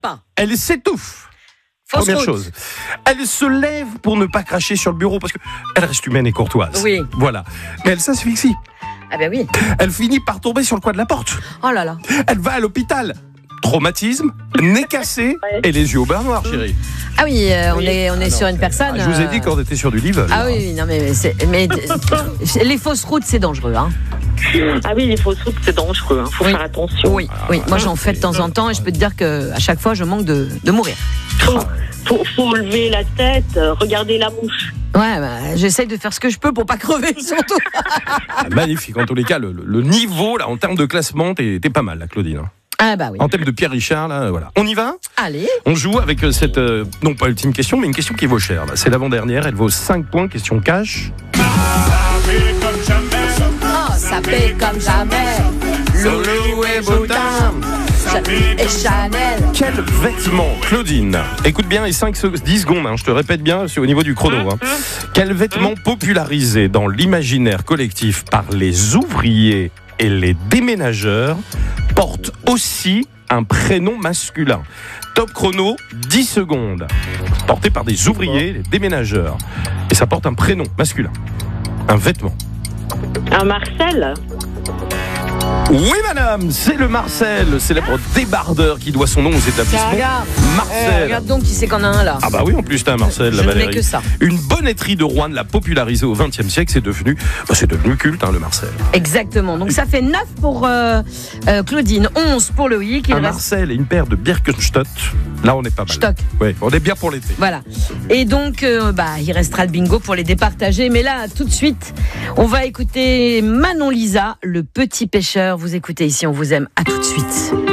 pas. Elle s'étouffe. Fausse Première route. chose. Elle se lève pour ne pas cracher sur le bureau parce qu'elle reste humaine et courtoise. Oui. Voilà. Mais elle s'asphyxie. Ah ben oui. Elle finit par tomber sur le coin de la porte. Oh là là. Elle va à l'hôpital. Traumatisme, nez cassé et les yeux au beurre noir, chérie. Ah oui, on est sur une personne. Je vous ai dit qu'on était sur du livre. Ah oui, non mais les fausses routes c'est dangereux, hein. Ah oui, les fausses routes, c'est dangereux. Faut faire attention. Oui, oui. Moi j'en fais de temps en temps et je peux te dire que à chaque fois je manque de mourir. Faut lever la tête, regarder la mouche. Ouais, bah, j'essaye de faire ce que je peux pour pas crever surtout. Magnifique. En tous les cas, le niveau là en termes de classement, t'es pas mal, là, Claudine. Ah bah oui. En thème de Pierre Richard, là, voilà. On y va ? Allez. On joue avec cette, non pas ultime question, mais une question qui vaut cher. Là. C'est l'avant-dernière, elle vaut 5 points, question cash. Oh, ça paie comme jamais. Loulou et Boutin. Et Chanel. Quel vêtement, Claudine, écoute bien les 10 secondes, hein, je te répète bien, c'est au niveau du chrono. Hein. Quel vêtement popularisé dans l'imaginaire collectif par les ouvriers et les déménageurs porte aussi un prénom masculin? Top chrono, 10 secondes. Porté par des ouvriers, les déménageurs. Et ça porte un prénom masculin. Un vêtement. Un Marcel. Oui, madame, c'est le Marcel, le célèbre débardeur qui doit son nom aux établissements. Regarde. Marcel. Regarde donc qui c'est qu'on a un là. Ah bah oui, en plus t'as un Marcel, la Je n'ai Valérie. que ça. Une bonnetterie de Rouen l'a popularisé au XXe siècle, c'est devenu culte, hein, le Marcel. Exactement. Donc ça fait 9 pour Claudine, 11 pour Loïc. Il Un reste Marcel et une paire de Birkenstock. Là, on est pas mal. Stock. Ouais, on est bien pour l'été. Voilà. Et donc, il restera le bingo pour les départager. Mais là, tout de suite, on va écouter Manon Lisa, le petit pêcheur. Vous écoutez ici, on vous aime. À tout de suite.